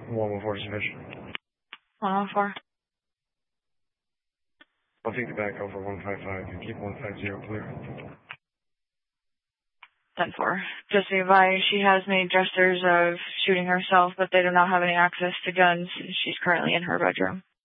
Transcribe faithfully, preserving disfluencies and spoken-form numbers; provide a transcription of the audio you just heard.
one one four sufficient. one one four. I'll take the back over one five five and keep one five zero clear. ten four. Just be advised, she has made gestures of shooting herself, but they do not have any access to guns. She's currently in her bedroom.